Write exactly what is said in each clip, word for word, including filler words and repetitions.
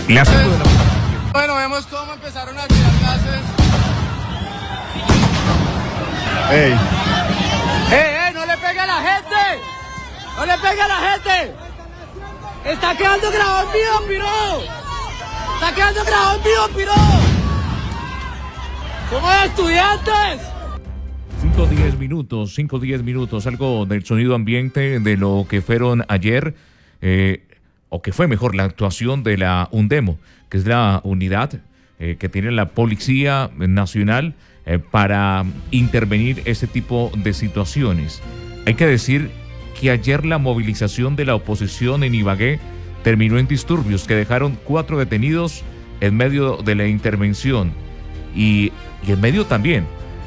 Las cinco de la mañana. Bueno, vemos cómo empezaron a tirar gases. ¡Ey! ¡Eh, eh! ¡No le pegue a la gente! ¡No le pegue a la gente! ¡Está quedando grabado en vivo, piro! ¡Está quedando grabado en vivo, piro! ¡Somos estudiantes! cinco diez minutos, cinco diez minutos, algo del sonido ambiente de lo que fueron ayer, eh, o que fue mejor, la actuación de la UNDEMO, que es la unidad eh, que tiene la Policía Nacional eh, para intervenir este tipo de situaciones. Hay que decir que ayer la movilización de la oposición en Ibagué terminó en disturbios que dejaron cuatro detenidos en medio de la intervención y, y en medio también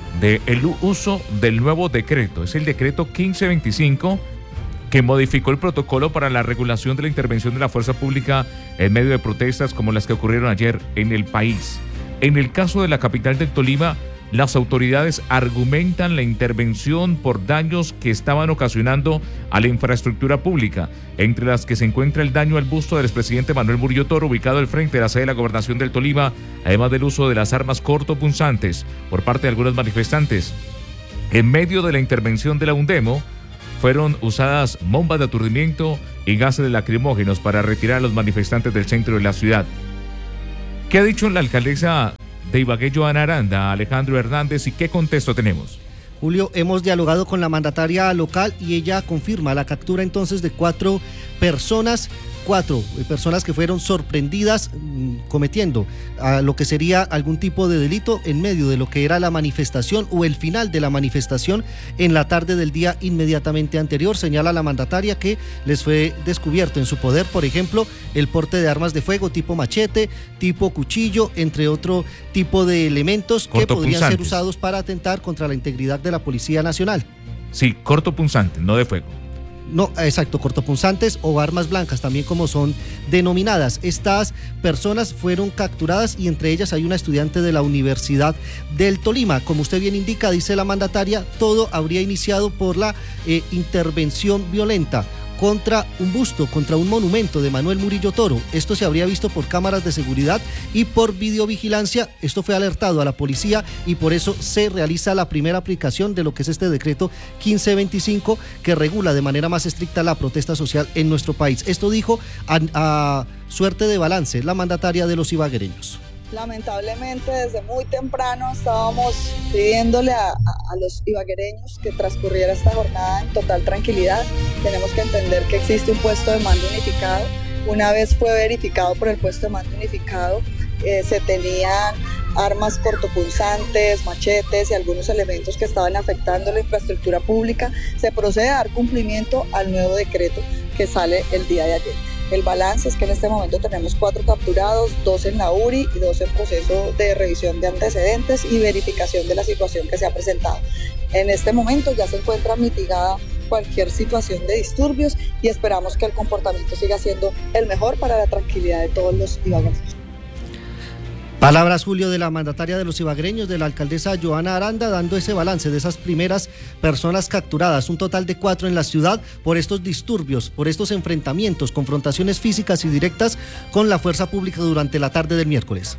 del uso del nuevo decreto. Es el decreto quince veinticinco que modificó el protocolo para la regulación de la intervención de la fuerza pública en medio de protestas como las que ocurrieron ayer en el país. En el caso de la capital del Tolima, las autoridades argumentan la intervención por daños que estaban ocasionando a la infraestructura pública, entre las que se encuentra el daño al busto del expresidente Manuel Murillo Toro, ubicado al frente de la sede de la Gobernación del Tolima, además del uso de las armas cortopunzantes por parte de algunos manifestantes. En medio de la intervención de la UNDEMO, fueron usadas bombas de aturdimiento y gases lacrimógenos para retirar a los manifestantes del centro de la ciudad. ¿Qué ha dicho la alcaldesa de Ibagué, Johanna Aranda, Alejandro Hernández, y qué contexto tenemos? Julio, hemos dialogado con la mandataria local y ella confirma la captura entonces de cuatro personas, cuatro personas que fueron sorprendidas mmm, cometiendo a lo que sería algún tipo de delito en medio de lo que era la manifestación o el final de la manifestación en la tarde del día inmediatamente anterior. Señala la mandataria que les fue descubierto en su poder, por ejemplo, el porte de armas de fuego tipo machete, tipo cuchillo, entre otro tipo de elementos que podrían ser usados para atentar contra la integridad de la Policía Nacional. Sí, cortopunzantes, no de fuego. No, exacto, cortopunzantes o armas blancas, también como son denominadas. Estas personas fueron capturadas y entre ellas hay una estudiante de la Universidad del Tolima. Como usted bien indica, dice la mandataria, todo habría iniciado por la eh, intervención violenta contra un busto, contra un monumento de Manuel Murillo Toro. Esto se habría visto por cámaras de seguridad y por videovigilancia. Esto fue alertado a la policía y por eso se realiza la primera aplicación de lo que es este decreto quince veinticinco que regula de manera más estricta la protesta social en nuestro país. Esto dijo a, a suerte de balance la mandataria de los ibaguereños. Lamentablemente desde muy temprano estábamos pidiéndole a, a, a los ibaguereños que transcurriera esta jornada en total tranquilidad. Tenemos que entender que existe un puesto de mando unificado. Una vez fue verificado por el puesto de mando unificado, eh, se tenían armas cortopunzantes, machetes y algunos elementos que estaban afectando la infraestructura pública. Se procede a dar cumplimiento al nuevo decreto que sale el día de ayer. El balance es que en este momento tenemos cuatro capturados, dos en la U R I y dos en proceso de revisión de antecedentes y verificación de la situación que se ha presentado. En este momento ya se encuentra mitigada cualquier situación de disturbios y esperamos que el comportamiento siga siendo el mejor para la tranquilidad de todos los ibaguereños. Palabras, Julio, de la mandataria de los ibaguereños, de la alcaldesa Johanna Aranda, dando ese balance de esas primeras personas capturadas, un total de cuatro en la ciudad por estos disturbios, por estos enfrentamientos, confrontaciones físicas y directas con la fuerza pública durante la tarde del miércoles.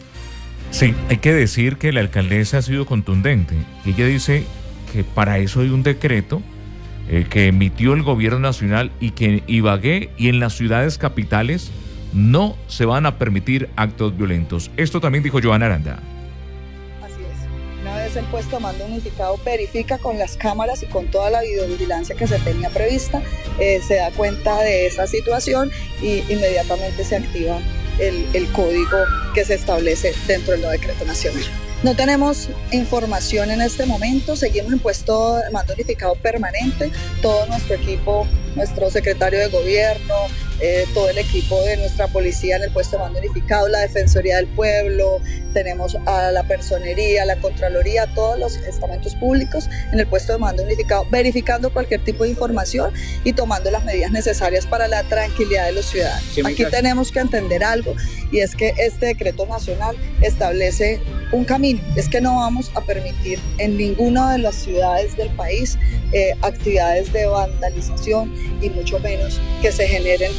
Sí, hay que decir que la alcaldesa ha sido contundente. Ella dice que para eso hay un decreto eh, que emitió el gobierno nacional y que en Ibagué y en las ciudades capitales no se van a permitir actos violentos. Esto también dijo Johanna Aranda. Así es. Una vez el puesto de mando unificado verifica con las cámaras y con toda la videovigilancia que se tenía prevista, eh, se da cuenta de esa situación y inmediatamente se activa el, el código que se establece dentro del nuevo decreto nacional. No tenemos información en este momento, seguimos en puesto de mando unificado permanente, todo nuestro equipo, nuestro secretario de gobierno, eh, todo el equipo de nuestra policía en el puesto de mando unificado, la Defensoría del Pueblo, tenemos a la Personería, la Contraloría, todos los estamentos públicos en el puesto de mando unificado, verificando cualquier tipo de información y tomando las medidas necesarias para la tranquilidad de los ciudadanos. Sí, aquí tenemos que entender algo y es que este decreto nacional establece un camino, es que no vamos a permitir en ninguna de las ciudades del país eh, actividades de vandalización y mucho menos que se generen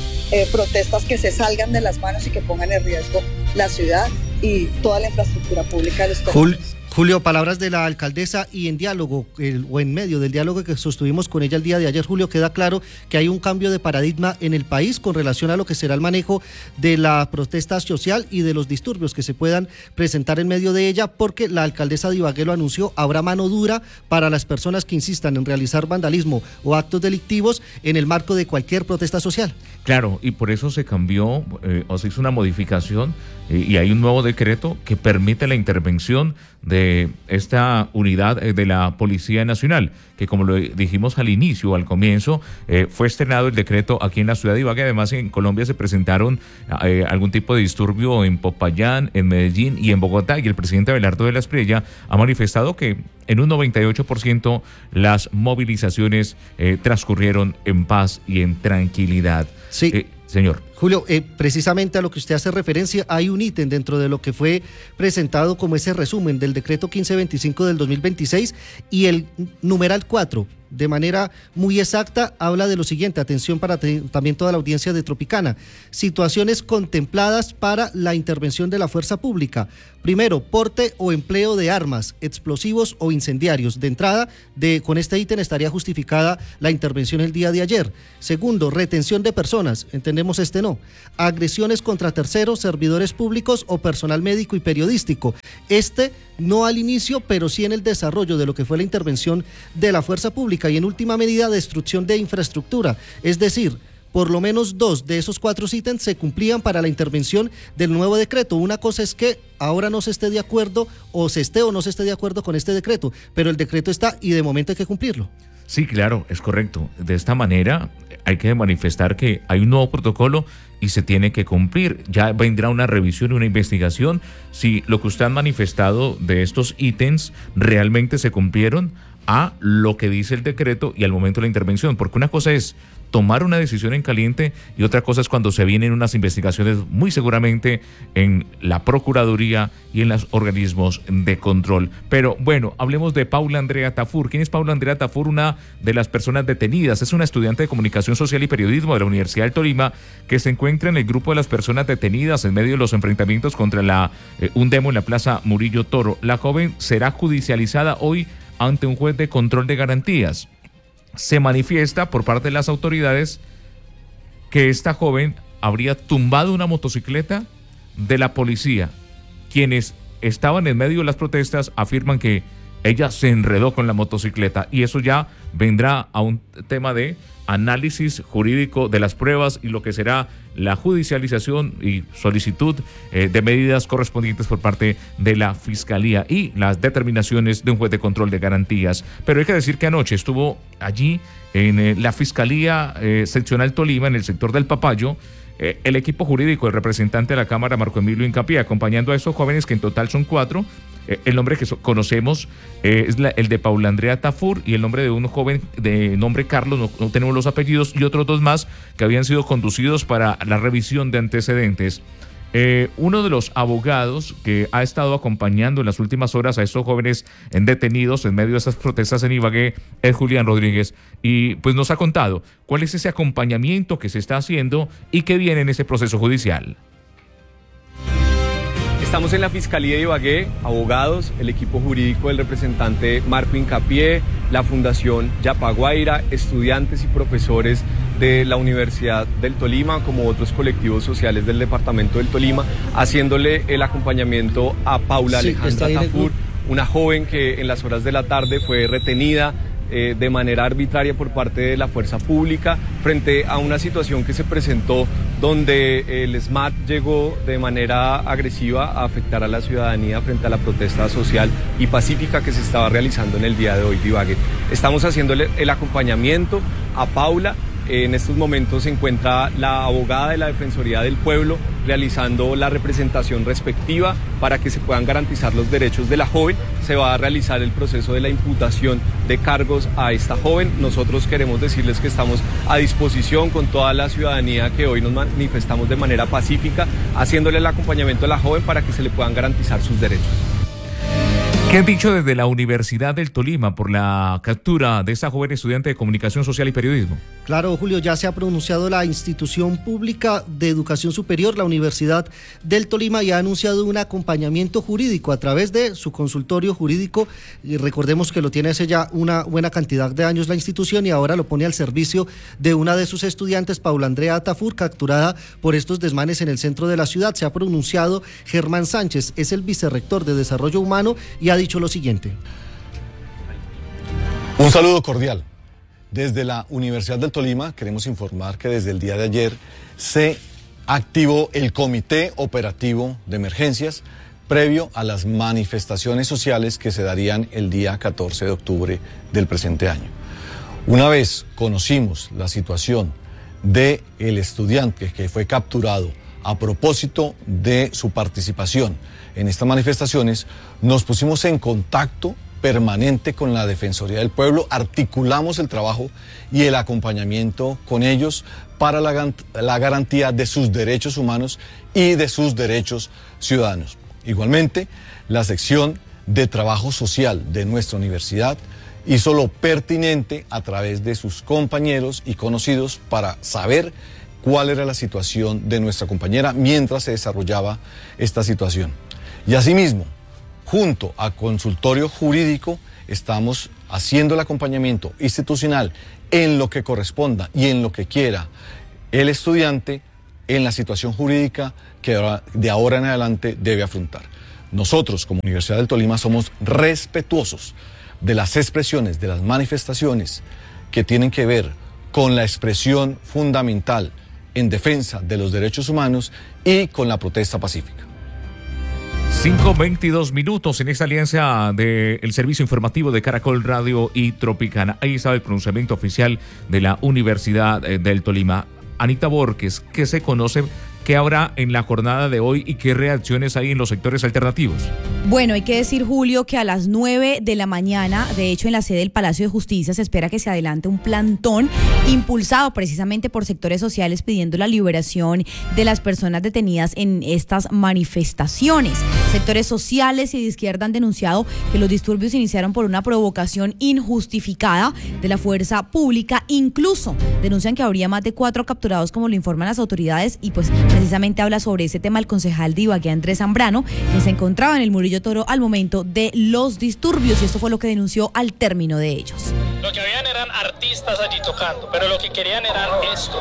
eh, protestas que se salgan de las manos y que pongan en riesgo la ciudad y toda la infraestructura pública de los territorios. Julio, palabras de la alcaldesa y en diálogo, el, o en medio del diálogo que sostuvimos con ella el día de ayer, Julio, queda claro que hay un cambio de paradigma en el país con relación a lo que será el manejo de la protesta social y de los disturbios que se puedan presentar en medio de ella, porque la alcaldesa de Ibagué lo anunció, habrá mano dura para las personas que insistan en realizar vandalismo o actos delictivos en el marco de cualquier protesta social. Claro, y por eso se cambió, eh, o se hizo una modificación eh, y hay un nuevo decreto que permite la intervención de esta unidad eh, de la Policía Nacional, que como lo dijimos al inicio, al comienzo, eh, fue estrenado el decreto aquí en la ciudad de Ibagué. Además, en Colombia se presentaron eh, algún tipo de disturbio en Popayán, en Medellín y en Bogotá, y el presidente Abelardo de la Espriella ha manifestado que en un noventa y ocho por ciento las movilizaciones eh, transcurrieron en paz y en tranquilidad. Sí. Eh, señor. Julio, eh, precisamente a lo que usted hace referencia, hay un ítem dentro de lo que fue presentado como ese resumen del decreto quince veinticinco del dos mil veintiséis, y el numeral cuatro, de manera muy exacta, habla de lo siguiente, atención para te, también toda la audiencia de Tropicana: situaciones contempladas para la intervención de la fuerza pública. Primero, porte o empleo de armas, explosivos o incendiarios. De entrada, de, con este ítem estaría justificada la intervención el día de ayer. Segundo, retención de personas, entendemos este no. Agresiones contra terceros, servidores públicos o personal médico y periodístico. Este no al inicio, pero sí en el desarrollo de lo que fue la intervención de la fuerza pública, y en última medida destrucción de infraestructura. Es decir, por lo menos dos de esos cuatro ítems se cumplían para la intervención del nuevo decreto. Una cosa es que ahora no se esté de acuerdo, o se esté o no se esté de acuerdo con este decreto, pero el decreto está y de momento hay que cumplirlo. Sí, claro, es correcto. De esta manera hay que manifestar que hay un nuevo protocolo y se tiene que cumplir. Ya vendrá una revisión y una investigación si lo que usted ha manifestado de estos ítems realmente se cumplieron a lo que dice el decreto y al momento de la intervención, porque una cosa es tomar una decisión en caliente y otra cosa es cuando se vienen unas investigaciones muy seguramente en la Procuraduría y en los organismos de control. Pero bueno, hablemos de Paula Andrea Tafur. ¿Quién es Paula Andrea Tafur? Una de las personas detenidas. Es una estudiante de Comunicación Social y Periodismo de la Universidad del Tolima que se encuentra en el grupo de las personas detenidas en medio de los enfrentamientos contra la eh, UNDEMO en la Plaza Murillo Toro. La joven será judicializada hoy ante un juez de control de garantías. Se manifiesta por parte de las autoridades que esta joven habría tumbado una motocicleta de la policía. Quienes estaban en medio de las protestas afirman que ella se enredó con la motocicleta, y eso ya vendrá a un tema de análisis jurídico de las pruebas y lo que será la judicialización y solicitud eh, de medidas correspondientes por parte de la Fiscalía y las determinaciones de un juez de control de garantías. Pero hay que decir que anoche estuvo allí en eh, la Fiscalía eh, Seccional Tolima, en el sector del Papayo, eh, el equipo jurídico, el representante de la Cámara, Marco Emilio Hincapié, acompañando a estos jóvenes que en total son cuatro. El nombre que so conocemos eh, es la, el de Paula Andrea Tafur, y el nombre de un joven de nombre Carlos, no, no tenemos los apellidos, y otros dos más que habían sido conducidos para la revisión de antecedentes. Eh, uno de los abogados que ha estado acompañando en las últimas horas a estos jóvenes en detenidos en medio de estas protestas en Ibagué es Julián Rodríguez, y pues nos ha contado cuál es ese acompañamiento que se está haciendo y qué viene en ese proceso judicial. Estamos en la Fiscalía de Ibagué, abogados, el equipo jurídico del representante Marco Hincapié, la Fundación Yapaguaira, estudiantes y profesores de la Universidad del Tolima, como otros colectivos sociales del departamento del Tolima, haciéndole el acompañamiento a Paula sí, Alejandra Tafur, una joven que en las horas de la tarde fue retenida Eh, de manera arbitraria por parte de la fuerza pública frente a una situación que se presentó donde el SMAT llegó de manera agresiva a afectar a la ciudadanía frente a la protesta social y pacífica que se estaba realizando en el día de hoy de Ibagué. Estamos haciéndole el acompañamiento a Paula. En estos momentos se encuentra la abogada de la Defensoría del Pueblo realizando la representación respectiva para que se puedan garantizar los derechos de la joven. Se va a realizar el proceso de la imputación de cargos a esta joven. Nosotros queremos decirles que estamos a disposición con toda la ciudadanía que hoy nos manifestamos de manera pacífica, haciéndole el acompañamiento a la joven para que se le puedan garantizar sus derechos. ¿Qué han dicho desde la Universidad del Tolima por la captura de esta joven estudiante de Comunicación Social y Periodismo? Claro, Julio, ya se ha pronunciado la institución pública de educación superior, la Universidad del Tolima, y ha anunciado un acompañamiento jurídico a través de su consultorio jurídico. Y recordemos que lo tiene hace ya una buena cantidad de años la institución y ahora lo pone al servicio de una de sus estudiantes, Paula Andrea Tafur, capturada por estos desmanes en el centro de la ciudad. Se ha pronunciado Germán Sánchez, es el vicerrector de Desarrollo Humano, y ha dicho lo siguiente. Un saludo cordial. Desde la Universidad del Tolima queremos informar que desde el día de ayer se activó el Comité Operativo de Emergencias previo a las manifestaciones sociales que se darían el día catorce de octubre del presente año. Una vez conocimos la situación del estudiante que fue capturado a propósito de su participación en estas manifestaciones, nos pusimos en contacto permanente con la Defensoría del Pueblo, articulamos el trabajo y el acompañamiento con ellos para la, la garantía de sus derechos humanos y de sus derechos ciudadanos. Igualmente, la sección de trabajo social de nuestra universidad hizo lo pertinente a través de sus compañeros y conocidos para saber cuál era la situación de nuestra compañera mientras se desarrollaba esta situación. Y asimismo, junto a consultorio jurídico, estamos haciendo el acompañamiento institucional en lo que corresponda y en lo que quiera el estudiante en la situación jurídica que de ahora en adelante debe afrontar. Nosotros, como Universidad del Tolima, somos respetuosos de las expresiones, de las manifestaciones que tienen que ver con la expresión fundamental en defensa de los derechos humanos y con la protesta pacífica. cinco veintidós minutos en esta alianza del servicio informativo de Caracol Radio y Tropicana. Ahí está el pronunciamiento oficial de la Universidad del Tolima. Anita Borges, ¿qué se conoce? ¿Qué habrá en la jornada de hoy y qué reacciones hay en los sectores alternativos? Bueno, hay que decir, Julio, que a las nueve de la mañana, de hecho en la sede del Palacio de Justicia, se espera que se adelante un plantón impulsado precisamente por sectores sociales pidiendo la liberación de las personas detenidas en estas manifestaciones. Sectores sociales y de izquierda han denunciado que los disturbios iniciaron por una provocación injustificada de la fuerza pública. Incluso denuncian que habría más de cuatro capturados, como lo informan las autoridades, y pues precisamente habla sobre ese tema el concejal de Ibagué, Andrés Zambrano, quien se encontraba en el Murillo Toro al momento de los disturbios, y esto fue lo que denunció al término de ellos. Lo que habían eran artistas allí tocando, pero lo que querían era esto.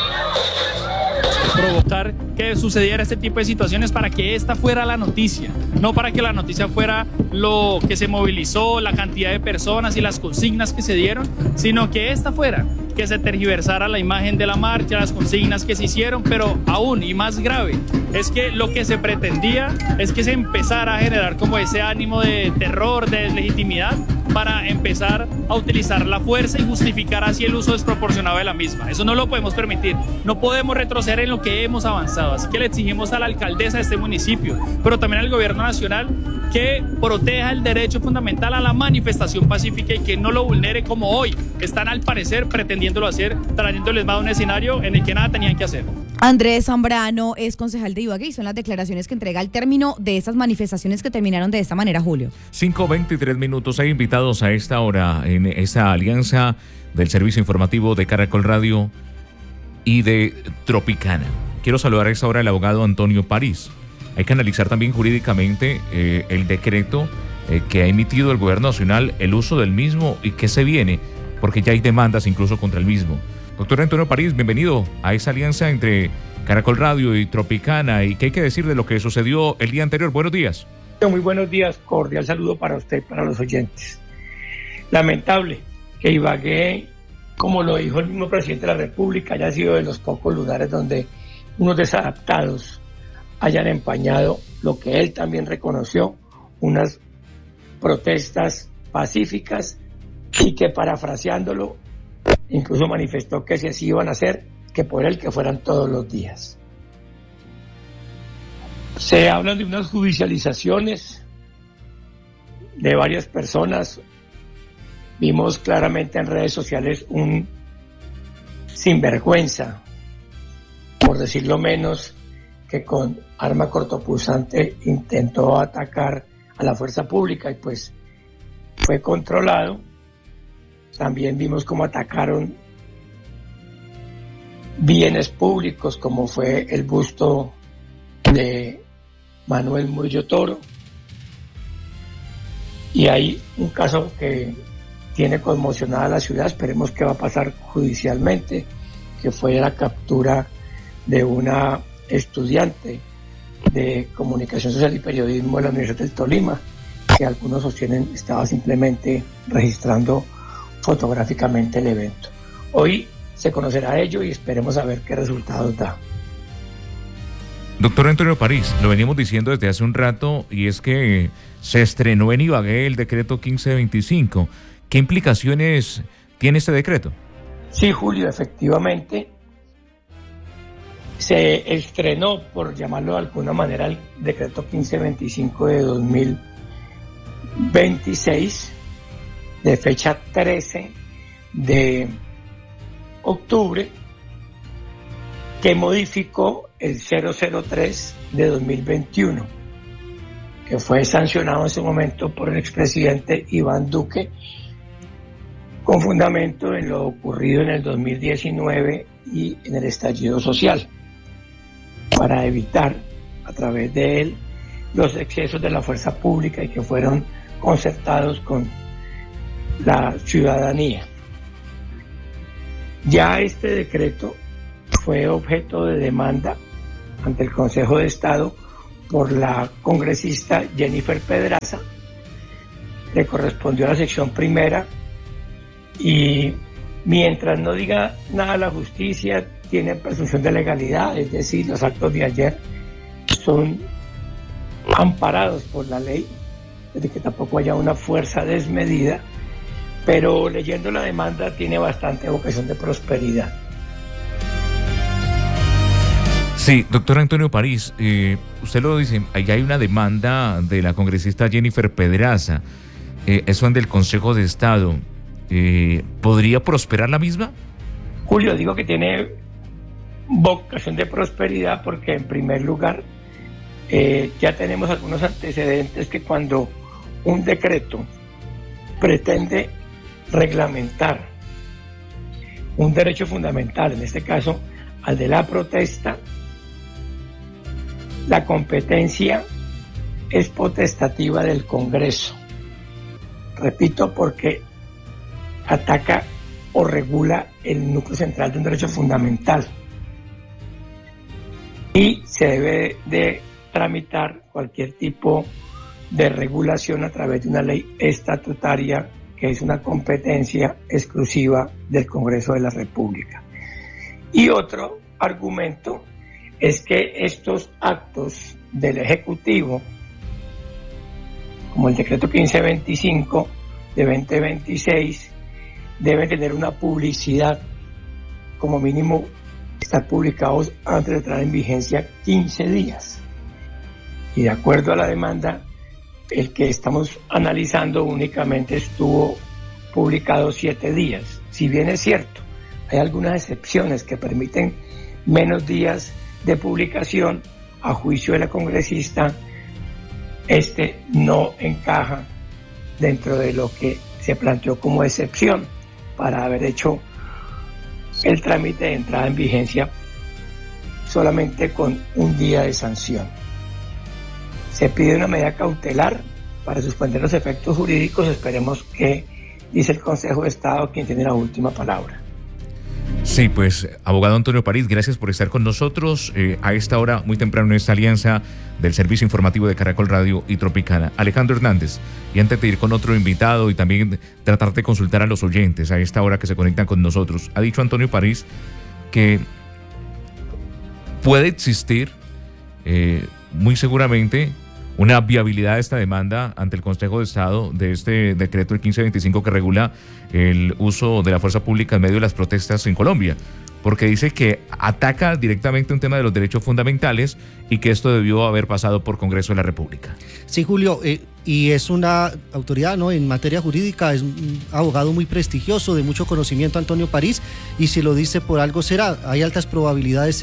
Provocar que sucediera este tipo de situaciones para que esta fuera la noticia, no para que la noticia fuera lo que se movilizó, la cantidad de personas y las consignas que se dieron, sino que esta fuera, que se tergiversara la imagen de la marcha, las consignas que se hicieron, pero aún y más grave es que lo que se pretendía es que se empezara a generar como ese ánimo de terror, de deslegitimidad, para empezar a utilizar la fuerza y justificar así el uso desproporcionado de la misma. Eso no lo podemos permitir, no podemos retroceder en lo que hemos avanzado, así que le exigimos a la alcaldesa de este municipio, pero también al gobierno nacional, que proteja el derecho fundamental a la manifestación pacífica y que no lo vulnere como hoy están al parecer pretendiéndolo hacer, trayéndoles más a un escenario en el que nada tenían que hacer. Andrés Zambrano es concejal de Ibagué y son las declaraciones que entrega al término de estas manifestaciones que terminaron de esta manera, Julio. cinco veintitrés minutos, hay invitados a esta hora en esta alianza del servicio informativo de Caracol Radio y de Tropicana. Quiero saludar a esta hora al abogado Antonio París. Hay que analizar también jurídicamente eh, el decreto eh, que ha emitido el gobierno nacional, el uso del mismo y qué se viene, porque ya hay demandas incluso contra el mismo. Doctor Antonio París, bienvenido a esa alianza entre Caracol Radio y Tropicana. ¿Y qué hay que decir de lo que sucedió el día anterior? Buenos días. Muy buenos días, cordial saludo para usted y para los oyentes. Lamentable que Ibagué, como lo dijo el mismo presidente de la República, haya sido de los pocos lugares donde unos desadaptados hayan empañado lo que él también reconoció, unas protestas pacíficas, y que, parafraseándolo, incluso manifestó que si así iban a hacer, que por él que fueran todos los días. Se hablan de unas judicializaciones de varias personas. Vimos claramente en redes sociales un sinvergüenza, por decirlo menos, que con arma cortopunzante intentó atacar a la fuerza pública y pues fue controlado. También vimos cómo atacaron bienes públicos, como fue el busto de Manuel Murillo Toro. Y hay un caso que tiene conmocionada a la ciudad, esperemos que va a pasar judicialmente, que fue la captura de una estudiante de Comunicación Social y Periodismo de la Universidad del Tolima, que algunos sostienen estaba simplemente registrando fotográficamente el evento. Hoy se conocerá ello y esperemos a ver qué resultados da. Doctor Antonio París, lo venimos diciendo desde hace un rato y es que se estrenó en Ibagué el decreto quince veinticinco. ¿Qué implicaciones tiene este decreto? Sí, Julio, efectivamente se estrenó, por llamarlo de alguna manera, el decreto quince veinticinco de dos mil veintiséis, de fecha trece de octubre, que modificó el cero cero tres de dos mil veintiuno, que fue sancionado en ese momento por el expresidente Iván Duque, con fundamento en lo ocurrido en el dos mil diecinueve y en el estallido social, para evitar a través de él los excesos de la fuerza pública y que fueron concertados con la ciudadanía. Ya este decreto fue objeto de demanda ante el Consejo de Estado por la congresista Jennifer Pedraza. Le correspondió a la sección primera y mientras no diga nada la justicia, tiene presunción de legalidad, es decir, los actos de ayer son amparados por la ley, desde que tampoco haya una fuerza desmedida, pero leyendo la demanda tiene bastante vocación de prosperidad. Sí, doctor Antonio París, eh, usted lo dice, allá hay una demanda de la congresista Jennifer Pedraza, eh, eso es del Consejo de Estado, eh, ¿podría prosperar la misma? Julio, digo que tiene vocación de prosperidad porque en primer lugar eh, ya tenemos algunos antecedentes que cuando un decreto pretende reglamentar un derecho fundamental, en este caso al de la protesta, la competencia es potestativa del Congreso. Repito, porque ataca o regula el núcleo central de un derecho fundamental y se debe de tramitar cualquier tipo de regulación a través de una ley estatutaria que es una competencia exclusiva del Congreso de la República. Y otro argumento es que estos actos del Ejecutivo, como el decreto quince veinticinco de veinte veintiséis, deben tener una publicidad, como mínimo estar publicados antes de entrar en vigencia quince días. Y de acuerdo a la demanda, el que estamos analizando únicamente estuvo publicado siete días. Si bien es cierto, hay algunas excepciones que permiten menos días de publicación, a juicio de la congresista, este no encaja dentro de lo que se planteó como excepción para haber hecho el trámite de entrada en vigencia solamente con un día de sanción. Se pide una medida cautelar para suspender los efectos jurídicos. Esperemos que dice el Consejo de Estado, quien tiene la última palabra. Sí, pues, abogado Antonio París, gracias por estar con nosotros eh, a esta hora, muy temprano, en esta alianza del Servicio Informativo de Caracol Radio y Tropicana. Alejandro Hernández, y antes de ir con otro invitado y también tratar de consultar a los oyentes a esta hora que se conectan con nosotros, ha dicho Antonio París que puede existir eh, muy seguramente una viabilidad de esta demanda ante el Consejo de Estado de este decreto del quince veinticinco que regula el uso de la fuerza pública en medio de las protestas en Colombia, porque dice que ataca directamente un tema de los derechos fundamentales y que esto debió haber pasado por Congreso de la República. Sí, Julio, eh, y es una autoridad, ¿no?, en materia jurídica, es un abogado muy prestigioso, de mucho conocimiento, Antonio París, y si lo dice por algo será. Hay altas probabilidades él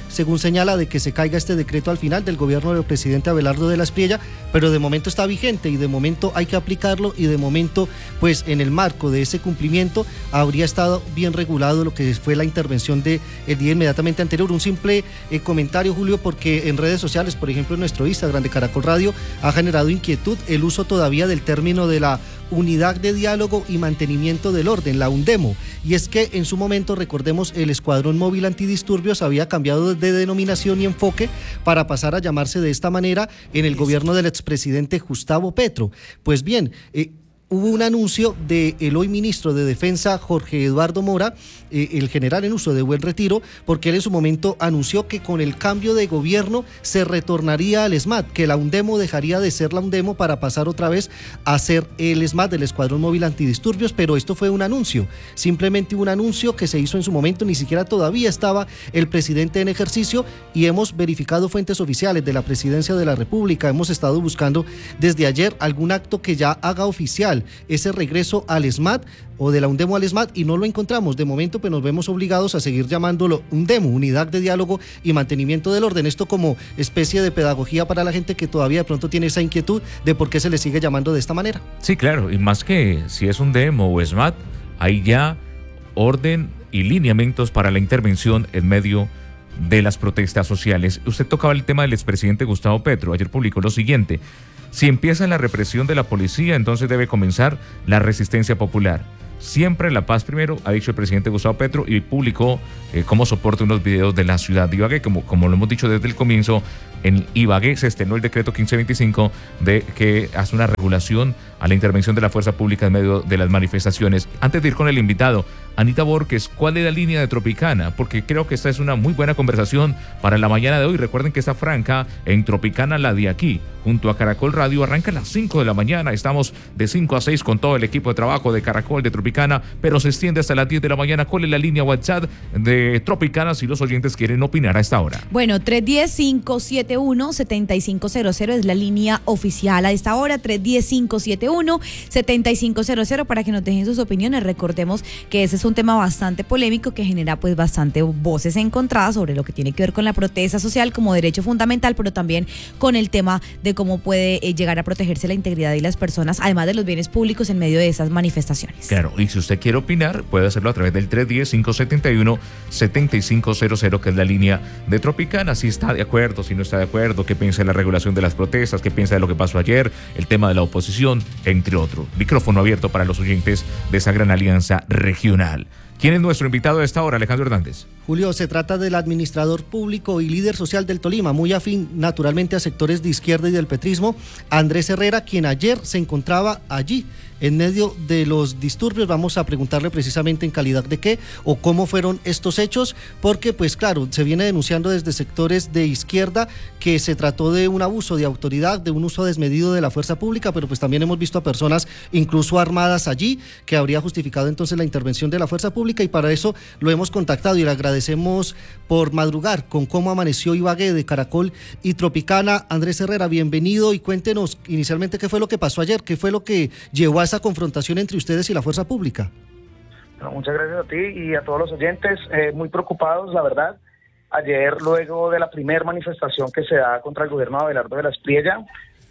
según señala, de que se caiga este decreto al final del gobierno del presidente Abelardo de la Espriella, pero de momento está vigente y de momento hay que aplicarlo y de momento, pues en el marco de ese cumplimiento habría estado bien regulado lo que fue la intervención del día inmediatamente anterior. Un simple eh, comentario, Julio, porque en redes sociales, por ejemplo en nuestro Instagram de Caracol Radio, ha generado inquietud el uso todavía del término de la Unidad de Diálogo y Mantenimiento del Orden, la UNDEMO, y es que en su momento, recordemos, el Escuadrón Móvil Antidisturbios había cambiado de denominación y enfoque para pasar a llamarse de esta manera en el gobierno del expresidente Gustavo Petro. Pues bien, eh, hubo un anuncio del hoy ministro de Defensa, Jorge Eduardo Mora, eh, el general en uso de Buen Retiro, porque él en su momento anunció que con el cambio de gobierno se retornaría al ESMAD, que la UNDEMO dejaría de ser la UNDEMO para pasar otra vez a ser el ESMAD, el Escuadrón Móvil Antidisturbios, pero esto fue un anuncio, simplemente un anuncio que se hizo en su momento, ni siquiera todavía estaba el presidente en ejercicio, y hemos verificado fuentes oficiales de la Presidencia de la República, hemos estado buscando desde ayer algún acto que ya haga oficial ese regreso al ESMAD o de la UNDEMO al ESMAD, y no lo encontramos. De momento pues nos vemos obligados a seguir llamándolo UNDEMO, Unidad de Diálogo y Mantenimiento del Orden, esto como especie de pedagogía para la gente que todavía de pronto tiene esa inquietud de por qué se le sigue llamando de esta manera. Sí, claro, y más que si es UNDEMO o ESMAD, hay ya orden y lineamientos para la intervención en medio de las protestas sociales. Usted tocaba el tema del expresidente Gustavo Petro, ayer publicó lo siguiente: si empieza la represión de la policía, entonces debe comenzar la resistencia popular. Siempre la paz primero, ha dicho el presidente Gustavo Petro, y publicó eh, como soporte unos videos de la ciudad de Ibagué. Como, como lo hemos dicho desde el comienzo, en Ibagué se estrenó el decreto quince veinticinco de que hace una regulación a la intervención de la fuerza pública en medio de las manifestaciones. Antes de ir con el invitado, Anita Borges, ¿cuál es la línea de Tropicana? Porque creo que esta es una muy buena conversación para la mañana de hoy. Recuerden que esta franja en Tropicana, la de aquí, junto a Caracol Radio, arranca a las cinco de la mañana. Estamos de cinco a seis con todo el equipo de trabajo de Caracol, de Tropicana, pero se extiende hasta las diez de la mañana. ¿Cuál es la línea WhatsApp de Tropicana si los oyentes quieren opinar a esta hora? Bueno, tres uno cero, cinco siete uno, siete cinco cero cero es la línea oficial a esta hora, tres uno cero, cinco siete uno, siete cinco cero cero, para que nos dejen sus opiniones. Recordemos que ese es un tema bastante polémico que genera pues bastante voces encontradas sobre lo que tiene que ver con la protesta social como derecho fundamental, pero también con el tema de cómo puede eh, llegar a protegerse la integridad de las personas, además de los bienes públicos en medio de esas manifestaciones. Claro, y si usted quiere opinar, puede hacerlo a través del tres uno cero, cinco siete uno, siete cinco cero cero, que es la línea de Tropicana. Si está de acuerdo, si no está de acuerdo, qué piensa de la regulación de las protestas, qué piensa de lo que pasó ayer, el tema de la oposición, entre otros. Micrófono abierto para los oyentes de esa gran alianza regional. ¿Quién es nuestro invitado a esta hora, Alejandro Hernández? Julio, se trata del administrador público y líder social del Tolima, muy afín naturalmente a sectores de izquierda y del petrismo, Andrés Herrera, quien ayer se encontraba allí en medio de los disturbios. Vamos a preguntarle precisamente en calidad de qué o cómo fueron estos hechos, porque pues claro, se viene denunciando desde sectores de izquierda que se trató de un abuso de autoridad, de un uso desmedido de la fuerza pública, pero pues también hemos visto a personas incluso armadas allí, que habría justificado entonces la intervención de la fuerza pública, y para eso lo hemos contactado y le agradecemos por madrugar con cómo amaneció Ibagué de Caracol y Tropicana. Andrés Herrera, bienvenido, y cuéntenos inicialmente qué fue lo que pasó ayer, qué fue lo que llevó a esa confrontación entre ustedes y la fuerza pública. Bueno, muchas gracias a ti y a todos los oyentes, eh, muy preocupados, la verdad. Ayer, luego de la primera manifestación que se da contra el gobierno de Abelardo de la Espriella,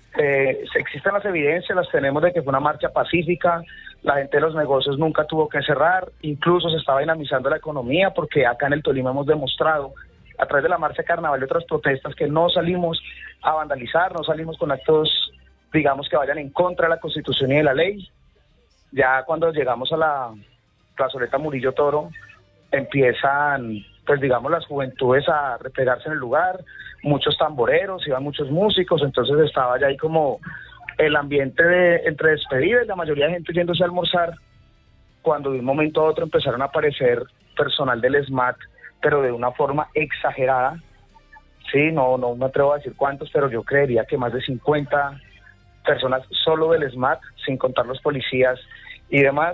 eh, existen las evidencias, las tenemos de que fue una marcha pacífica, la gente de los negocios nunca tuvo que cerrar, incluso se estaba dinamizando la economía, porque acá en el Tolima hemos demostrado a través de la marcha carnaval y otras protestas que no salimos a vandalizar, no salimos con actos, digamos, que vayan en contra de la Constitución y de la ley. Ya cuando llegamos a la plazoleta Murillo Toro, empiezan, pues digamos, las juventudes a replegarse en el lugar, muchos tamboreros, iban muchos músicos, entonces estaba ya ahí como el ambiente de entre despedidas, la mayoría de gente yéndose a almorzar, cuando de un momento a otro empezaron a aparecer personal del ESMAD, pero de una forma exagerada. Sí, no, no me atrevo a decir cuántos, pero yo creería que más de cincuenta personas solo del ESMAD, sin contar los policías y demás.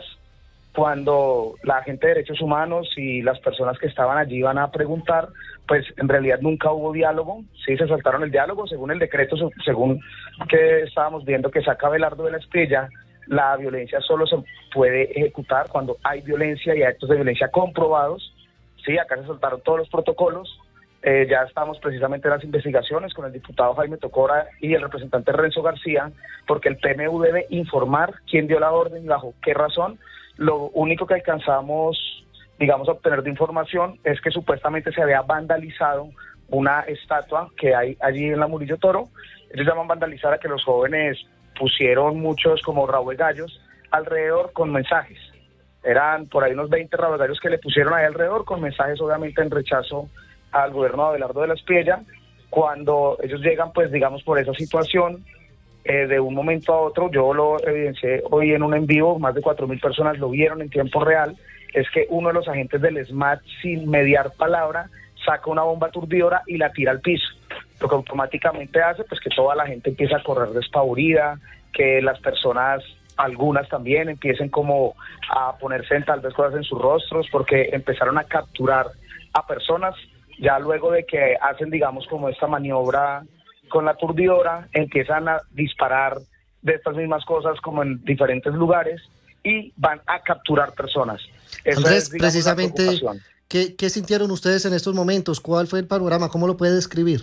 Cuando la gente de derechos humanos y las personas que estaban allí iban a preguntar, pues en realidad nunca hubo diálogo, sí se saltaron el diálogo, según el decreto, según que estábamos viendo que saca Abelardo de la Espriella, la violencia solo se puede ejecutar cuando hay violencia y actos de violencia comprobados. Sí, acá se saltaron todos los protocolos, Eh, ya estamos precisamente en las investigaciones con el diputado Jaime Tocora y el representante Renzo García, porque el P M U debe informar quién dio la orden y bajo qué razón. Lo único que alcanzamos, digamos, a obtener de información es que supuestamente se había vandalizado una estatua que hay allí en la Murillo Toro. Ellos llaman vandalizar a que los jóvenes pusieron muchos como rabo de gallos alrededor con mensajes. Eran por ahí unos veinte rabo de gallos que le pusieron ahí alrededor con mensajes obviamente en rechazo al gobierno de Abelardo de la Espriella. Cuando ellos llegan, pues digamos, por esa situación, eh, de un momento a otro, yo lo evidencié hoy en un en vivo, más de cuatro mil personas lo vieron en tiempo real, es que uno de los agentes del ESMAD, sin mediar palabra, saca una bomba aturdidora y la tira al piso, lo que automáticamente hace pues que toda la gente empieza a correr despavorida, que las personas, algunas también, empiecen como a ponerse en tal vez cosas en sus rostros, porque empezaron a capturar a personas. Ya luego de que hacen, digamos, como esta maniobra con la aturdidora, empiezan a disparar de estas mismas cosas como en diferentes lugares y van a capturar personas. Eso Andrés, es, digamos, precisamente, ¿qué, ¿qué sintieron ustedes en estos momentos? ¿Cuál fue el panorama? ¿Cómo lo puede describir?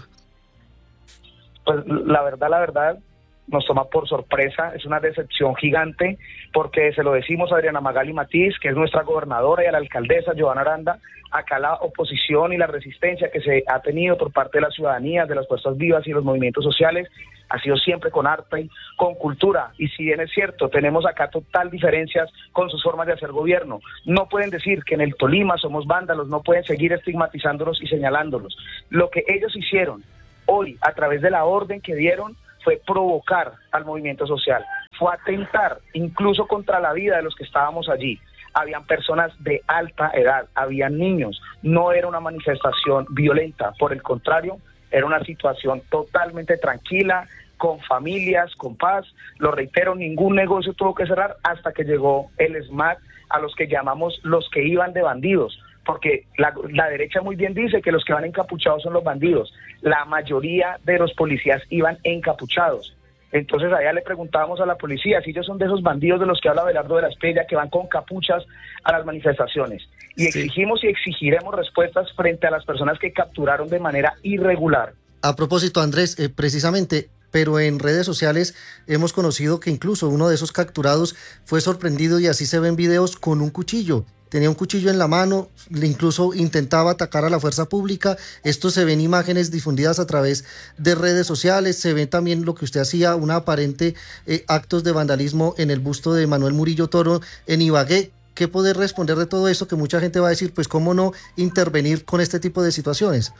Pues la verdad, la verdad, nos toma por sorpresa, es una decepción gigante, porque se lo decimos a Adriana Magali Matiz, que es nuestra gobernadora, y a la alcaldesa Giovanna Aranda. Acá la oposición y la resistencia que se ha tenido por parte de la ciudadanía, de las fuerzas vivas y los movimientos sociales, ha sido siempre con arte, con cultura, y si bien es cierto, tenemos acá total diferencias con sus formas de hacer gobierno. No pueden decir que en el Tolima somos vándalos, no pueden seguir estigmatizándolos y señalándolos. Lo que ellos hicieron hoy, a través de la orden que dieron, fue provocar al movimiento social, fue atentar incluso contra la vida de los que estábamos allí. Habían personas de alta edad, habían niños, no era una manifestación violenta, por el contrario, era una situación totalmente tranquila, con familias, con paz. Lo reitero, ningún negocio tuvo que cerrar hasta que llegó el ESMAD, a los que llamamos los que iban de bandidos, porque la, la derecha muy bien dice que los que van encapuchados son los bandidos. La mayoría de los policías iban encapuchados. Entonces allá le preguntábamos a la policía si ellos son de esos bandidos de los que habla Abelardo de la Espriella, que van con capuchas a las manifestaciones. Y exigimos y exigiremos respuestas frente a las personas que capturaron de manera irregular. A propósito, Andrés, eh, precisamente, pero en redes sociales hemos conocido que incluso uno de esos capturados fue sorprendido, y así se ven videos, con un cuchillo. Tenía un cuchillo en la mano, incluso intentaba atacar a la fuerza pública. Esto se ven imágenes difundidas a través de redes sociales, se ve también lo que usted hacía, una aparente eh, actos de vandalismo en el busto de Manuel Murillo Toro en Ibagué. ¿Qué poder responder de todo eso? Que mucha gente va a decir, pues cómo no intervenir con este tipo de situaciones.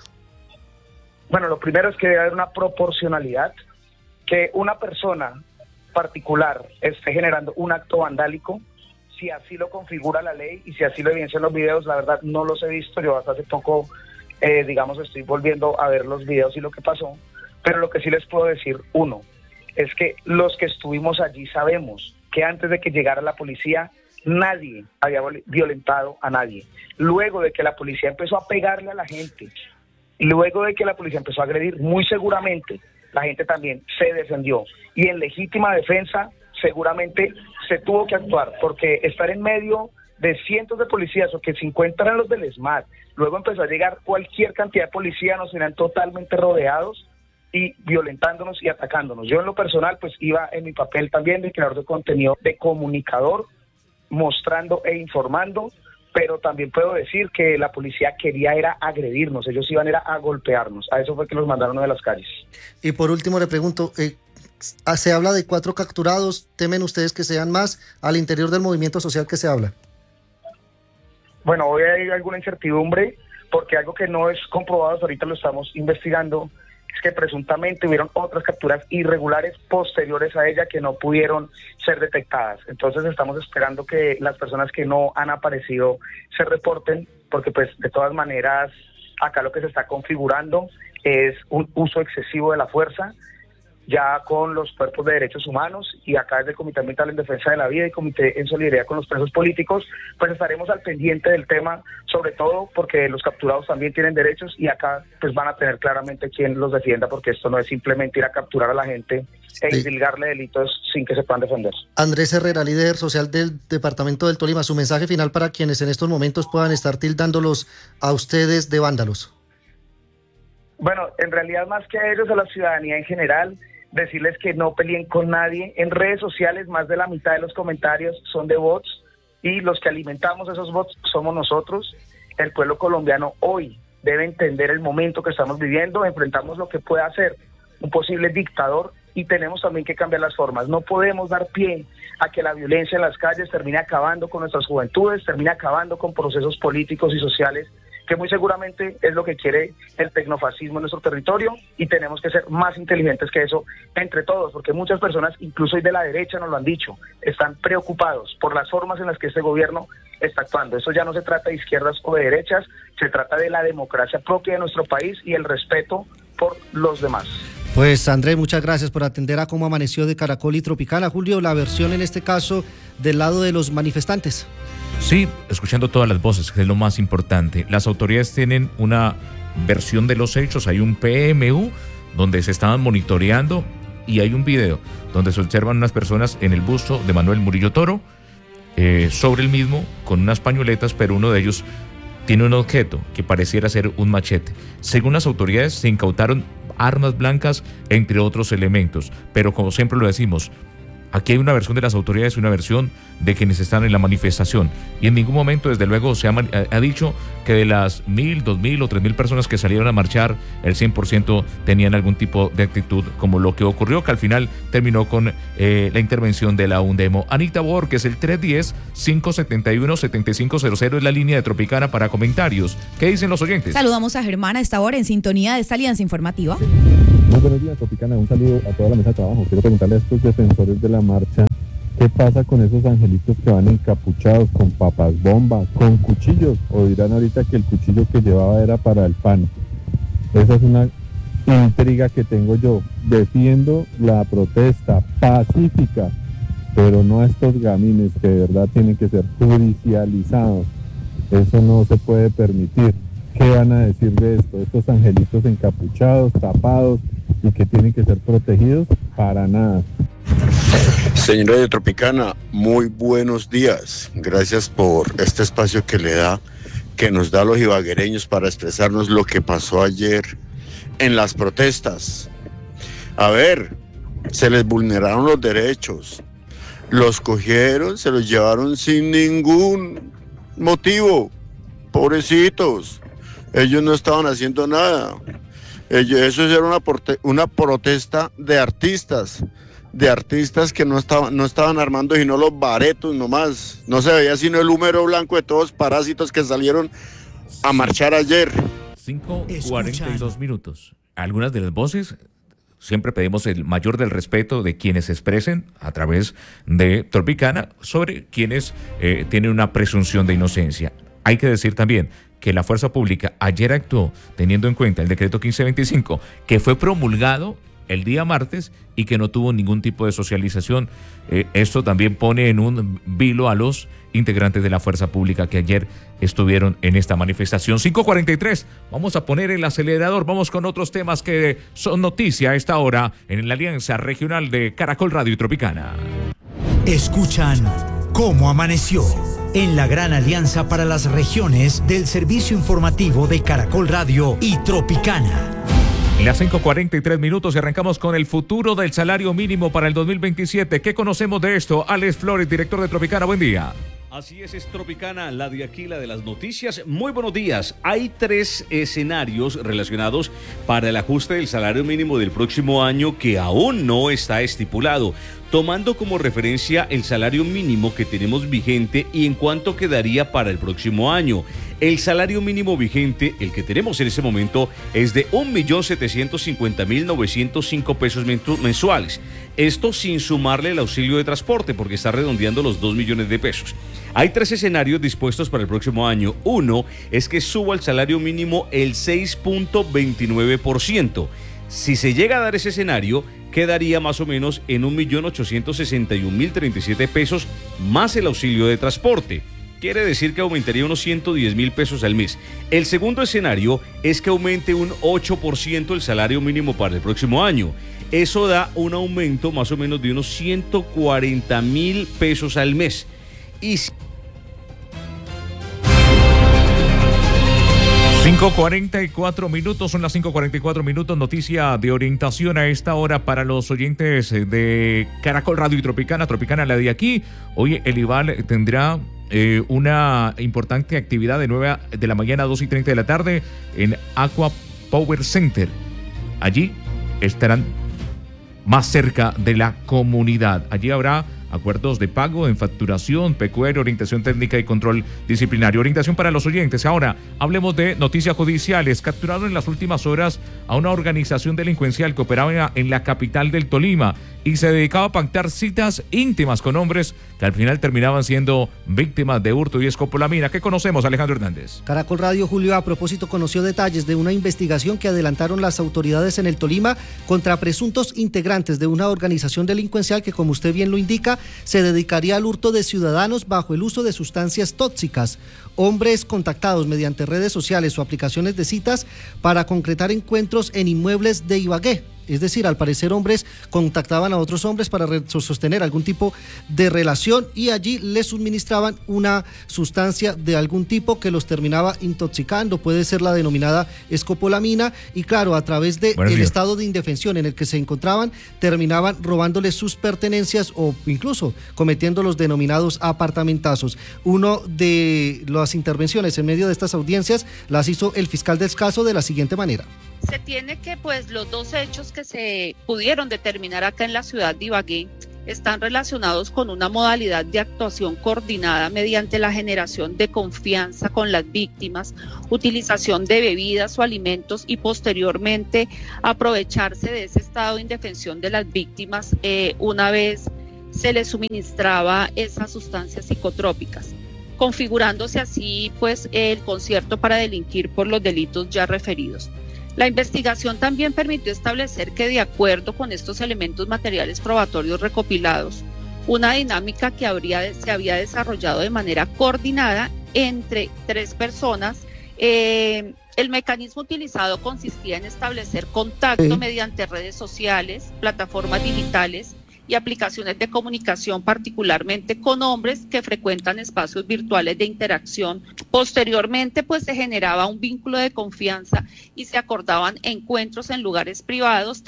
Bueno, lo primero es que debe haber una proporcionalidad, que una persona particular esté generando un acto vandálico, si así lo configura la ley y si así lo evidencian los videos. La verdad no los he visto, yo hasta hace poco, eh, digamos, estoy volviendo a ver los videos y lo que pasó, pero lo que sí les puedo decir, uno, es que los que estuvimos allí sabemos que antes de que llegara la policía, nadie había violentado a nadie. Luego de que la policía empezó a pegarle a la gente, luego de que la policía empezó a agredir, muy seguramente la gente también se defendió, y en legítima defensa seguramente se tuvo que actuar, porque estar en medio de cientos de policías, o que cincuenta eran los del ESMAD, luego empezó a llegar cualquier cantidad de policías, nos tenían totalmente rodeados y violentándonos y atacándonos. Yo en lo personal pues iba en mi papel también de creador de contenido, de comunicador, mostrando e informando, pero también puedo decir que la policía quería era agredirnos, ellos iban era a golpearnos, a eso fue que los mandaron de las calles. Y por último le pregunto, eh, se habla de cuatro capturados, ¿temen ustedes que sean más al interior del movimiento social que se habla? Bueno, hoy hay alguna incertidumbre, porque algo que no es comprobado, ahorita lo estamos investigando, es que presuntamente hubieron otras capturas irregulares posteriores a ella que no pudieron ser detectadas. Entonces estamos esperando que las personas que no han aparecido se reporten, porque pues de todas maneras acá lo que se está configurando es un uso excesivo de la fuerza, ya con los cuerpos de derechos humanos, y acá desde el Comité Ambiental en Defensa de la Vida y Comité en Solidaridad con los Presos Políticos, pues estaremos al pendiente del tema, sobre todo porque los capturados también tienen derechos, y acá pues van a tener claramente quien los defienda, porque esto no es simplemente ir a capturar a la gente e indilgarle delitos sin que se puedan defender. Andrés Herrera, líder social del Departamento del Tolima, su mensaje final para quienes en estos momentos puedan estar tildándolos a ustedes de vándalos. Bueno, en realidad más que a ellos, a la ciudadanía en general, decirles que no peleen con nadie. En redes sociales más de la mitad de los comentarios son de bots y los que alimentamos esos bots somos nosotros. El pueblo colombiano hoy debe entender el momento que estamos viviendo, enfrentamos lo que puede hacer un posible dictador y tenemos también que cambiar las formas. No podemos dar pie a que la violencia en las calles termine acabando con nuestras juventudes, termine acabando con procesos políticos y sociales que muy seguramente es lo que quiere el tecnofascismo en nuestro territorio, y tenemos que ser más inteligentes que eso entre todos, porque muchas personas, incluso hoy de la derecha, nos lo han dicho, están preocupados por las formas en las que este gobierno está actuando. Eso ya no se trata de izquierdas o de derechas, se trata de la democracia propia de nuestro país y el respeto por los demás. Pues Andrés, muchas gracias por atender a Cómo Amaneció de Caracol y Tropicana. Julio, la versión en este caso del lado de los manifestantes. Sí, escuchando todas las voces, que es lo más importante. Las autoridades tienen una versión de los hechos, hay un P M U donde se estaban monitoreando y hay un video donde se observan unas personas en el busto de Manuel Murillo Toro, eh, sobre el mismo, con unas pañoletas, pero uno de ellos tiene un objeto que pareciera ser un machete. Según las autoridades, se incautaron armas blancas, entre otros elementos, pero como siempre lo decimos, aquí hay una versión de las autoridades y una versión de quienes están en la manifestación, y en ningún momento, desde luego, se ha, ha dicho que de las mil, dos mil o tres mil personas que salieron a marchar, el cien por ciento tenían algún tipo de actitud como lo que ocurrió, que al final terminó con eh, la intervención de la UNDEMO. Anita Borges, el tres uno cero, cinco siete uno, siete cinco cero cero es la línea de Tropicana para comentarios. ¿Qué dicen los oyentes? Saludamos a Germán a esta hora en sintonía de esta alianza informativa. Muy buenos días, Tropicana. Un saludo a toda la mesa de trabajo. Quiero preguntarle a estos defensores de la marcha, ¿qué pasa con esos angelitos que van encapuchados, con papas bomba, con cuchillos? O dirán ahorita que el cuchillo que llevaba era para el pan. Esa es una intriga que tengo yo. Defiendo la protesta pacífica, pero no a estos gamines que de verdad tienen que ser judicializados. Eso no se puede permitir. ¿Qué van a decir de esto? Estos angelitos encapuchados, tapados y que tienen que ser protegidos, para nada. Señora de Tropicana, muy buenos días. Gracias por este espacio que le da, que nos da a los ibaguereños para expresarnos lo que pasó ayer en las protestas. A ver, se les vulneraron los derechos. Los cogieron, se los llevaron sin ningún motivo. Pobrecitos. Ellos no estaban haciendo nada. Ellos, eso era una, una protesta de artistas, de artistas que no estaban, no estaban armando sino los baretos nomás. No se veía sino el húmero blanco de todos los parásitos que salieron a marchar ayer. cinco cuarenta y dos minutos. Algunas de las voces, siempre pedimos el mayor del respeto de quienes se expresen a través de Tropicana sobre quienes eh, tienen una presunción de inocencia. Hay que decir también que la fuerza pública ayer actuó teniendo en cuenta el decreto quince veinticinco, que fue promulgado el día martes y que no tuvo ningún tipo de socialización. Eh, esto también pone en un vilo a los integrantes de la fuerza pública que ayer estuvieron en esta manifestación. cinco cuarenta y tres, vamos a poner el acelerador, vamos con otros temas que son noticia a esta hora en la Alianza Regional de Caracol Radio y Tropicana. Escuchan Cómo Amaneció en la gran alianza para las regiones del servicio informativo de Caracol Radio y Tropicana. Las cinco cuarenta y tres minutos y arrancamos con el futuro del salario mínimo para el dos mil veintisiete. ¿Qué conocemos de esto? Alex Flores, director de Tropicana, buen día. Así es, es Tropicana, la de aquí, la de las noticias. Muy buenos días. Hay tres escenarios relacionados para el ajuste del salario mínimo del próximo año que aún no está estipulado, tomando como referencia el salario mínimo que tenemos vigente y en cuánto quedaría para el próximo año. El salario mínimo vigente, el que tenemos en ese momento, es de un millón setecientos cincuenta mil novecientos cinco pesos mensuales. Esto sin sumarle el auxilio de transporte, porque está redondeando los dos millones de pesos. Hay tres escenarios dispuestos para el próximo año. Uno es que suba el salario mínimo el seis punto veintinueve por ciento. Si se llega a dar ese escenario, quedaría más o menos en un millón ochocientos sesenta y un mil treinta y siete pesos más el auxilio de transporte. Quiere decir que aumentaría unos ciento diez mil pesos al mes. El segundo escenario es que aumente un ocho por ciento el salario mínimo para el próximo año. Eso da un aumento más o menos de unos ciento cuarenta mil pesos al mes. Y cinco cuarenta y cuatro minutos, son las cinco cuarenta y cuatro minutos, noticia de orientación a esta hora para los oyentes de Caracol Radio y Tropicana, Tropicana la de aquí. Hoy el IVAL tendrá eh, una importante actividad de nueve de la mañana a dos y treinta de la tarde en Aqua Power Center. Allí estarán más cerca de la comunidad. Allí habrá acuerdos de pago en facturación, P Q R, orientación técnica y control disciplinario. Orientación para los oyentes. Ahora, hablemos de noticias judiciales. Capturaron en las últimas horas a una organización delincuencial que operaba en la capital del Tolima y se dedicaba a pactar citas íntimas con hombres que al final terminaban siendo víctimas de hurto y escopolamina. ¿Qué conocemos, Alejandro Hernández? Caracol Radio, Julio, a propósito, conoció detalles de una investigación que adelantaron las autoridades en el Tolima contra presuntos integrantes de una organización delincuencial que, como usted bien lo indica, se dedicaría al hurto de ciudadanos bajo el uso de sustancias tóxicas. Hombres contactados mediante redes sociales o aplicaciones de citas para concretar encuentros en inmuebles de Ibagué. Es decir, al parecer hombres contactaban a otros hombres para sostener algún tipo de relación y allí les suministraban una sustancia de algún tipo que los terminaba intoxicando. Puede ser la denominada escopolamina y claro, a través del bueno, estado de indefensión en el que se encontraban, terminaban robándoles sus pertenencias o incluso cometiendo los denominados apartamentazos. Uno de las intervenciones en medio de estas audiencias las hizo el fiscal del caso de la siguiente manera. Se tiene que, pues, los dos hechos que se pudieron determinar acá en la ciudad de Ibagué están relacionados con una modalidad de actuación coordinada mediante la generación de confianza con las víctimas, utilización de bebidas o alimentos y posteriormente aprovecharse de ese estado de indefensión de las víctimas eh, una vez se les suministraba esas sustancias psicotrópicas, configurándose así, pues, el concierto para delinquir por los delitos ya referidos. La investigación también permitió establecer que, de acuerdo con estos elementos materiales probatorios recopilados, una dinámica que habría, se había desarrollado de manera coordinada entre tres personas. Eh, el mecanismo utilizado consistía en establecer contacto sí. mediante redes sociales, plataformas digitales y aplicaciones de comunicación, particularmente con hombres que frecuentan espacios virtuales de interacción. Posteriormente, pues, se generaba un vínculo de confianza y se acordaban encuentros en lugares privados.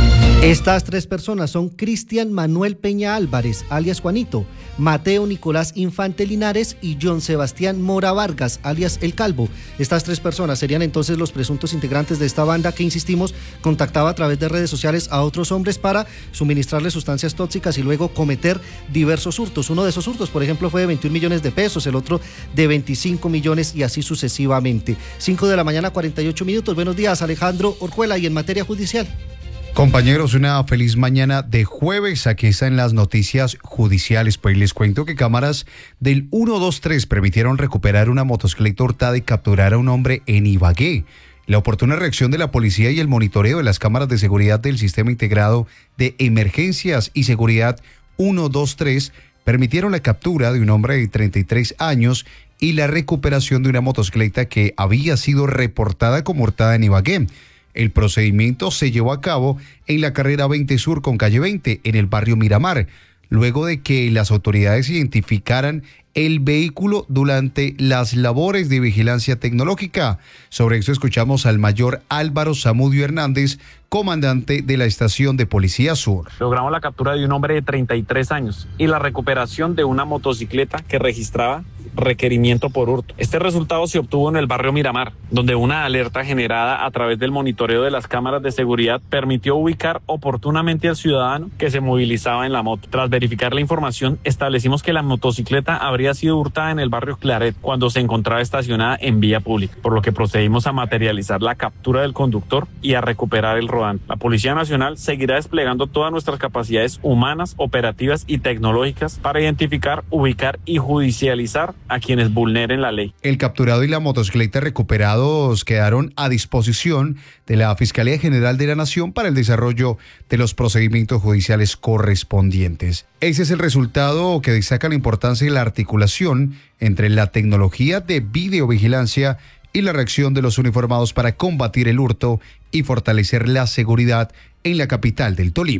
Estas tres personas son Cristian Manuel Peña Álvarez, alias Juanito, Mateo Nicolás Infante Linares y John Sebastián Mora Vargas, alias El Calvo. Estas tres personas serían entonces los presuntos integrantes de esta banda que, insistimos, contactaba a través de redes sociales a otros hombres para suministrarles sustancias tóxicas y luego cometer diversos hurtos. Uno de esos hurtos, por ejemplo, fue de veintiún millones de pesos, el otro de veinticinco millones y así sucesivamente. cinco de la mañana, cuarenta y ocho minutos. Buenos días, Alejandro Orjuela, y en materia judicial. Compañeros, una feliz mañana de jueves. Aquí están las noticias judiciales. Pues les cuento que cámaras del uno dos tres permitieron recuperar una motocicleta hurtada y capturar a un hombre en Ibagué. La oportuna reacción de la policía y el monitoreo de las cámaras de seguridad del Sistema Integrado de Emergencias y Seguridad uno dos tres permitieron la captura de un hombre de treinta y tres años y la recuperación de una motocicleta que había sido reportada como hurtada en Ibagué. El procedimiento se llevó a cabo en la carrera veinte Sur con calle veinte, en el barrio Miramar, luego de que las autoridades identificaran el vehículo durante las labores de vigilancia tecnológica. Sobre esto escuchamos al mayor Álvaro Zamudio Hernández, comandante de la estación de Policía Sur. Logramos la captura de un hombre de treinta y tres años y la recuperación de una motocicleta que registraba requerimiento por hurto. Este resultado se obtuvo en el barrio Miramar, donde una alerta generada a través del monitoreo de las cámaras de seguridad permitió ubicar oportunamente al ciudadano que se movilizaba en la moto. Tras verificar la información, establecimos que la motocicleta habría sido hurtada en el barrio Claret cuando se encontraba estacionada en vía pública, por lo que procedimos a materializar la captura del conductor y a recuperar el rodante. La Policía Nacional seguirá desplegando todas nuestras capacidades humanas, operativas y tecnológicas para identificar, ubicar y judicializar a quienes vulneren la ley. El capturado y la motocicleta recuperados quedaron a disposición de la Fiscalía General de la Nación para el desarrollo de los procedimientos judiciales correspondientes. Ese es el resultado que destaca la importancia de la articulación entre la tecnología de videovigilancia y la reacción de los uniformados para combatir el hurto y fortalecer la seguridad en la capital del Tolima.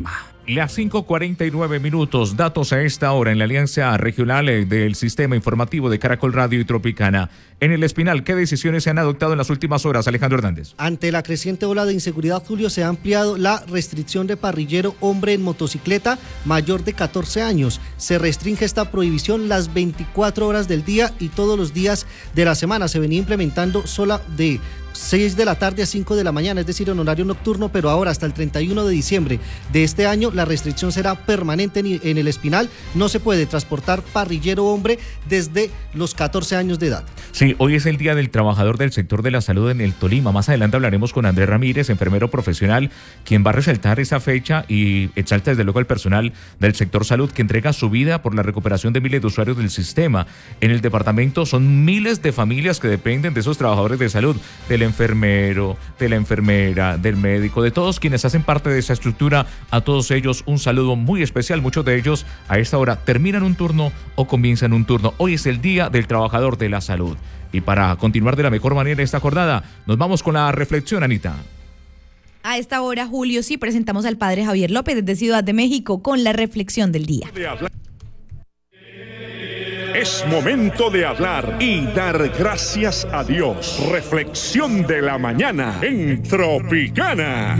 Las cinco cuarenta y nueve minutos, datos a esta hora en la Alianza Regional del Sistema Informativo de Caracol Radio y Tropicana. En el Espinal, ¿qué decisiones se han adoptado en las últimas horas, Alejandro Hernández? Ante la creciente ola de inseguridad, Julio, se ha ampliado la restricción de parrillero hombre en motocicleta mayor de catorce años. Se restringe esta prohibición las veinticuatro horas del día y todos los días de la semana. Se venía implementando sola de seis de la tarde a cinco de la mañana, es decir, en horario nocturno, pero ahora hasta el treinta y uno de diciembre de este año la restricción será permanente en el Espinal. No se puede transportar parrillero hombre desde los catorce años de edad. Sí, hoy es el Día del Trabajador del Sector de la Salud en el Tolima. Más adelante hablaremos con Andrés Ramírez, enfermero profesional, quien va a resaltar esa fecha y exalta desde luego al personal del sector salud que entrega su vida por la recuperación de miles de usuarios del sistema. En el departamento son miles de familias que dependen de esos trabajadores de salud, del enfermero, de la enfermera, del médico, de todos quienes hacen parte de esa estructura. A todos ellos un saludo muy especial. Muchos de ellos a esta hora terminan un turno o comienzan un turno. Hoy es el Día del Trabajador de la Salud. Y para continuar de la mejor manera esta jornada, nos vamos con la reflexión, Anita. A esta hora, Julio, sí presentamos al padre Javier López desde Ciudad de México con la reflexión del día. Es momento de hablar y dar gracias a Dios. Reflexión de la mañana en Tropicana.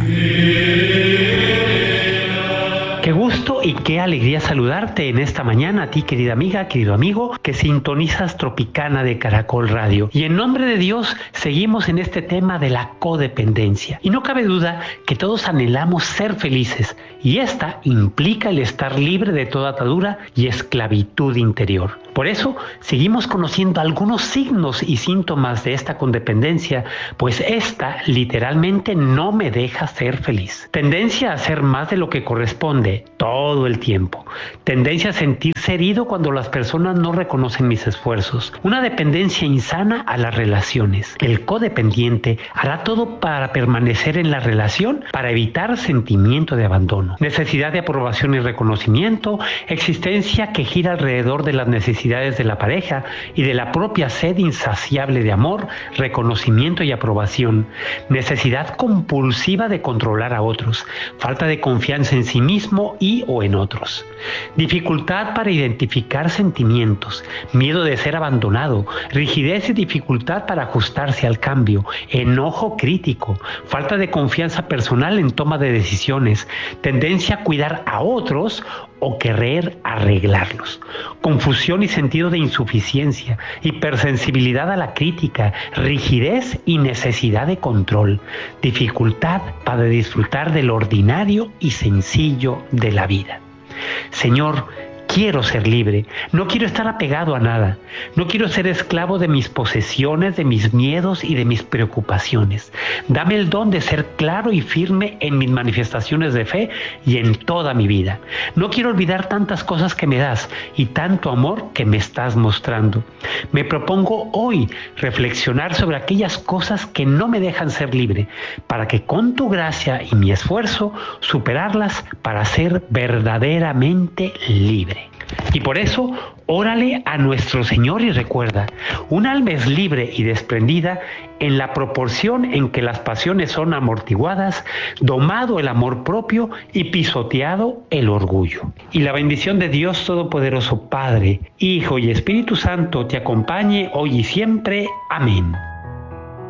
Qué gusto y qué alegría saludarte en esta mañana, a ti, querida amiga, querido amigo, que sintonizas Tropicana de Caracol Radio. Y en nombre de Dios, seguimos en este tema de la codependencia. Y no cabe duda que todos anhelamos ser felices, y esta implica el estar libre de toda atadura y esclavitud interior. Por eso, seguimos conociendo algunos signos y síntomas de esta codependencia, pues esta literalmente no me deja ser feliz. Tendencia a hacer más de lo que corresponde todo el tiempo. Tendencia a sentirse herido cuando las personas no reconocen mis esfuerzos. Una dependencia insana a las relaciones. El codependiente hará todo para permanecer en la relación, para evitar sentimiento de abandono. Necesidad de aprobación y reconocimiento, existencia que gira alrededor de las necesidades de la pareja y de la propia sed insaciable de amor, reconocimiento y aprobación. Necesidad compulsiva de controlar a otros. Falta de confianza en sí mismo y o en otros. Dificultad para identificar sentimientos. Miedo de ser abandonado. Rigidez y dificultad para ajustarse al cambio. Enojo crítico. Falta de confianza personal en toma de decisiones. Tendencia a cuidar a otros o querer arreglarlos. Confusión y sentido de insuficiencia, hipersensibilidad a la crítica, rigidez y necesidad de control, dificultad para disfrutar del ordinario y sencillo de la vida. Señor, quiero ser libre, no quiero estar apegado a nada, no quiero ser esclavo de mis posesiones, de mis miedos y de mis preocupaciones. Dame el don de ser claro y firme en mis manifestaciones de fe y en toda mi vida. No quiero olvidar tantas cosas que me das y tanto amor que me estás mostrando. Me propongo hoy reflexionar sobre aquellas cosas que no me dejan ser libre, para que con tu gracia y mi esfuerzo superarlas para ser verdaderamente libre. Y por eso, órale a nuestro Señor y recuerda, un alma es libre y desprendida en la proporción en que las pasiones son amortiguadas, domado el amor propio y pisoteado el orgullo. Y la bendición de Dios Todopoderoso, Padre, Hijo y Espíritu Santo te acompañe hoy y siempre. Amén.